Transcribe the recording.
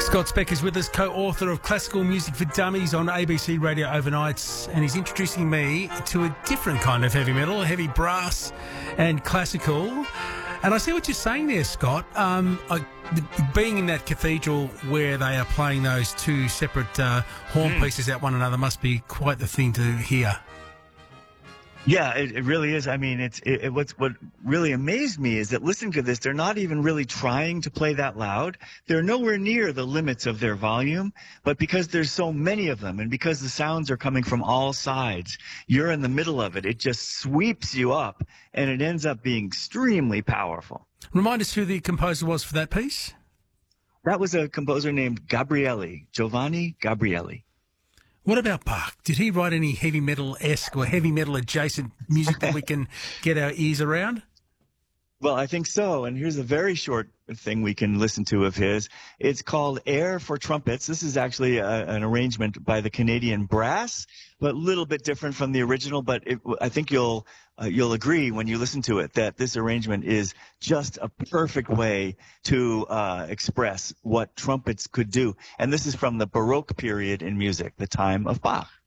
Scott Speck is with us, co-author of Classical Music for Dummies on ABC Radio Overnights, and he's introducing me to a different kind of heavy metal, heavy brass and classical. And I see what you're saying there, Scott. Being in that cathedral where they are playing those two separate horn pieces at one another must be quite the thing to hear. Yeah, it really is. I mean, what really amazed me is that listening to this, they're not even really trying to play that loud. They're nowhere near the limits of their volume, but because there's so many of them and because the sounds are coming from all sides, you're in the middle of it. It just sweeps you up, and it ends up being extremely powerful. Remind us who the composer was for that piece. That was a composer named Gabrieli, Giovanni Gabrieli. What about Bach? Did he write any heavy metal-esque or heavy metal-adjacent music that we can get our ears around? Well, I think so. And here's a very short thing we can listen to of his. It's called Air for Trumpets. This is actually an arrangement by the Canadian Brass, but a little bit different from the original. But I think you'll agree when you listen to it that this arrangement is just a perfect way to express what trumpets could do. And this is from the Baroque period in music, the time of Bach.